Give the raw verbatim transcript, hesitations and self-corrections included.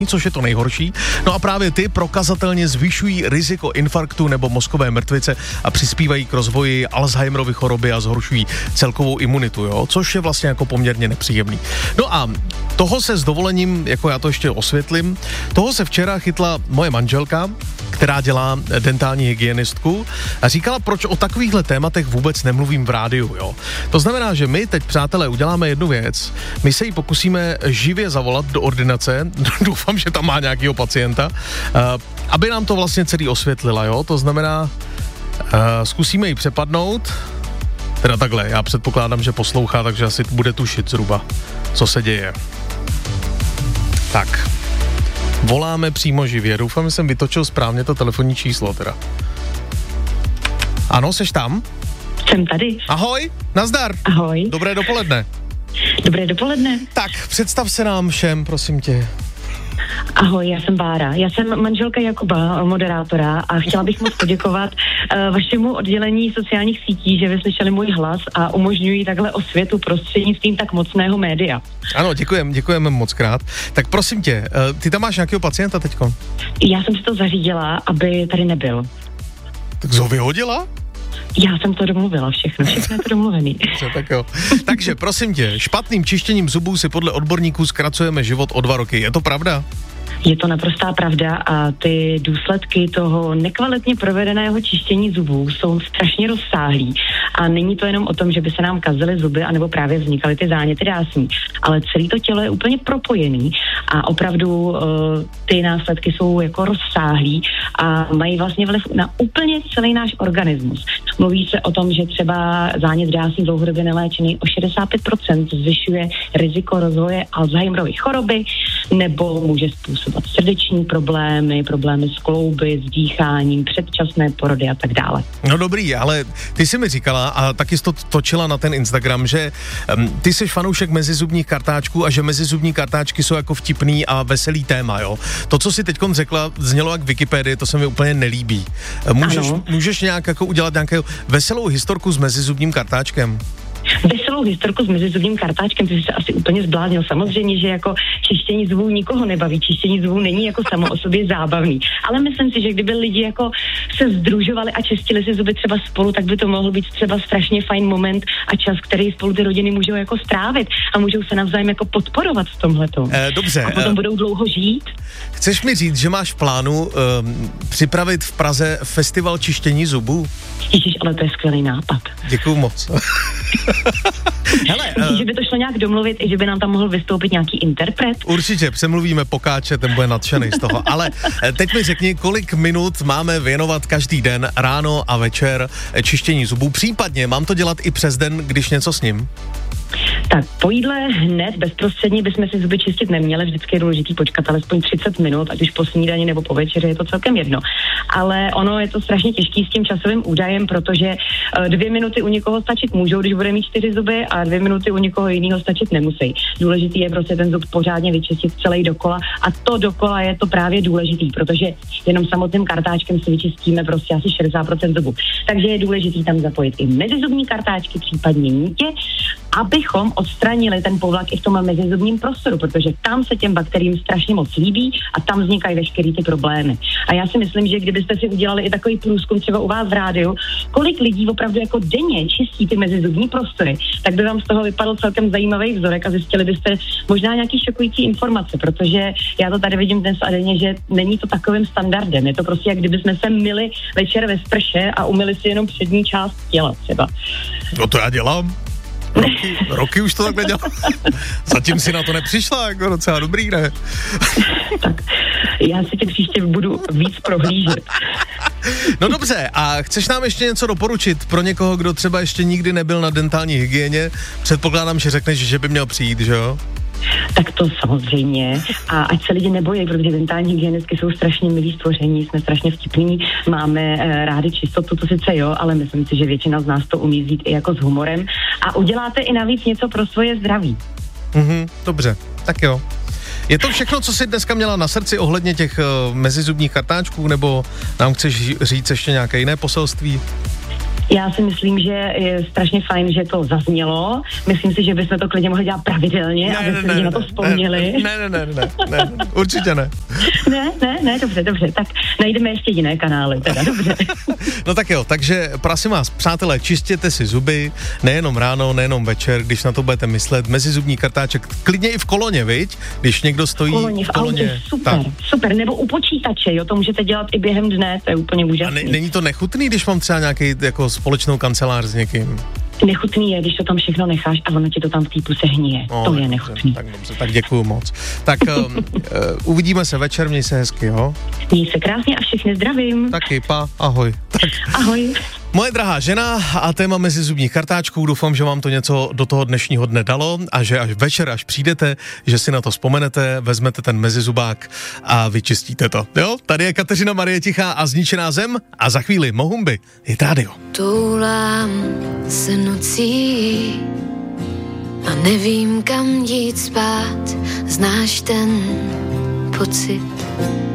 což je to nejhorší. No a právě ty prokazatelně zvyšují riziko infarktu nebo mozkové mrtvice a přispívají k rozvoji Alzheimerovy choroby a zhoršují celkovou imunitu, jo, což je vlastně jako poměrně nepříjemný. No a toho se s dovolením, jako já to ještě osvětlím, toho se včera chytla moje manželka, která dělá dentální hygienistku a říkala, proč o takovýchhle tématech vůbec nemluvím v rádiu, jo. To znamená, že my teď, přátelé, uděláme jednu věc, my se jí pokusíme živě zavolat do ordinace, doufám, že tam má nějakýho pacienta, aby nám to vlastně celý osvětlila, jo. To znamená, zkusíme ji přepadnout, teda takhle, já předpokládám, že poslouchá, takže asi bude tušit zhruba, co se děje. Tak. Voláme přímo živě. Doufám, že jsem vytočil správně to telefonní číslo teda. Ano, seš tam? Jsem tady. Ahoj, nazdar. Ahoj. Dobré dopoledne. Dobré dopoledne. Tak, představ se nám všem, prosím tě. Ahoj, já jsem Bára. Já jsem manželka Jakuba, moderátora, a chtěla bych moc poděkovat uh, vašemu oddělení sociálních sítí, že vyslyšeli můj hlas a umožňují takhle osvětu prostřednictvím tak mocného média. Ano, děkujem, děkujeme moc krát. Tak prosím tě, uh, ty tam máš nějakého pacienta teďko? Já jsem si to zařídila, aby tady nebyl. Tak jsi ho vyhodila? Já jsem to domluvila, všechno, všechno je to domluvený. Tak jo. Takže prosím tě, špatným čištěním zubů si podle odborníků zkracujeme život o dva roky. Je to pravda? Je to naprostá pravda a ty důsledky toho nekvalitně provedeného čištění zubů jsou strašně rozsáhlý. A není to jenom o tom, že by se nám kazily zuby anebo právě vznikaly ty záněty dásní, ale celé to tělo je úplně propojený a opravdu uh, ty následky jsou jako rozsáhlý a mají vlastně vliv na úplně celý náš organismus. Mluví se o tom, že třeba zánět dásní dlouhodobě neléčený o šedesát pět procent zvyšuje riziko rozvoje Alzheimerovy choroby nebo může způsobit srdeční problémy, problémy s klouby, s dýcháním, předčasné porody a tak dále. No dobrý, ale ty jsi mi říkala a taky jsi to točila na ten Instagram, že um, ty jsi fanoušek mezizubních kartáčků a že mezizubní kartáčky jsou jako vtipný a veselý téma, jo. To, co jsi teďkon řekla, znělo jak Wikipedie, to se mi úplně nelíbí. Můžeš, můžeš nějak jako udělat nějakou veselou historku s mezizubním kartáčkem? Veselou historku s mezizubním kartáčkem, ty jsi se asi úplně zbláznil. Samozřejmě, že jako čištění zubů nikoho nebaví, čištění zubů není jako samo o sobě zábavný. Ale myslím si, že kdyby lidi jako se sdružovali a čistili si zuby třeba spolu, tak by to mohl být třeba strašně fajn moment a čas, který spolu ty rodiny můžou jako strávit a můžou se navzájem jako podporovat v tomhletom. Eh, dobře. A potom eh, budou dlouho žít. Chceš mi říct, že máš v plánu eh, připravit v Praze festival čištění zubů? Ježiš, ale to je skvělý nápad. Děkuju moc. Hele, Myslíš, uh, že by to šlo nějak domluvit i že by nám tam mohl vystoupit nějaký interpret? Určitě, přemluvíme Pokáče, ten bude nadšený z toho. Ale teď mi řekni, kolik minut máme věnovat každý den, ráno a večer, čištění zubů. Případně mám to dělat i přes den, když něco s ním? Tak po jídle hned bezprostředně bychom si zuby čistit neměli, vždycky je důležitý počkat alespoň třicet minut, ať už po snídani nebo po večeři, je to celkem jedno. Ale ono je to strašně těžký s tím časovým údajem, protože dvě minuty u někoho stačit můžou, když bude mít čtyři zuby, a dvě minuty u někoho jiného stačit nemusí. Důležitý je prostě ten zub pořádně vyčistit celý dokola a to dokola je to právě důležitý, protože jenom samotným kartáčkem si vyčistíme prostě asi šedesát procent zubů. Takže je důležitý tam zapojit i mezizubní kartáčky, případně nítě, abychom odstranili ten povlak i v tom mezizubním prostoru, protože tam se těm bakteriím strašně moc líbí a tam vznikají veškerý ty problémy. A já si myslím, že kdybyste si udělali i takový průzkum třeba u vás v rádiu, kolik lidí opravdu jako denně čistí ty mezizubní prostory, tak by vám z toho vypadl celkem zajímavý vzorek a zjistili byste možná nějaký šokující informace, protože já to tady vidím dnes a denně, že není to takovým standardem. Je to prostě, jak kdyby jsme se myli večer ve sprše a umyli si jenom přední část těla třeba. No to já dělám. Roky, roky už to takhle dělám. Zatím si na to nepřišla, jako docela dobrý, ne? Tak, já si tě příště budu víc prohlížet. No dobře, a chceš nám ještě něco doporučit pro někoho, kdo třeba ještě nikdy nebyl na dentální hygieně? Předpokládám, že řekneš, že by měl přijít, že jo? Tak to samozřejmě. A ať se lidi nebojí, protože dentální hygienistky jsou strašně milí stvoření, jsme strašně vtipní, máme e, rádi čistotu, to sice jo, ale myslím si, že většina z nás to umí vzít i jako s humorem. A uděláte i navíc něco pro svoje zdraví. Mhm, dobře, tak jo. Je to všechno, co jsi dneska měla na srdci ohledně těch uh, mezizubních kartáčků, nebo nám chceš říct ještě nějaké jiné poselství? Já si myslím, že je strašně fajn, že to zaznělo. Myslím si, že bychom to klidně mohli dělat pravidelně, ne, aby ne, se ne, lidi ne, na to vzpomněli. Ne, ne, ne, ne, ne, ne, určitě ne. Ne, ne, ne, dobře, dobře, tak najdeme ještě jiné kanály, teda dobře. No tak jo, takže prosím vás, přátelé, čistěte si zuby, nejenom ráno, nejenom večer, když na to budete myslet, mezizubní kartáček, klidně i v koloně, viď? Když někdo stojí v koloně, v, v koloně. Autě, super, tak. super, nebo u počítače, jo, to můžete dělat i během dne, to je úplně úžasný. A ne, není to nechutný, když mám třeba nějaký jako společnou kancelář s někým? Nechutný je, když to tam všechno necháš a ono ti to tam v té puse hníje. No, to je nechutný. Tak dobře, tak děkuju moc. Tak um, uh, uvidíme se večer, měj se hezky, jo? Měj se krásně a všechny zdravím. Taky, pa, ahoj. Tak. Ahoj. Moje drahá žena a téma mezizubních kartáčků, doufám, že vám to něco do toho dnešního dne dalo a že až večer, až přijdete, že si na to vzpomenete, vezmete ten mezizubák a vyčistíte to. Jo, tady je Kateřina Marie Tichá a Zničená zem a za chvíli Mohumby je rádio. Toulám se nocí a nevím, kam jít spát, znáš ten pocit?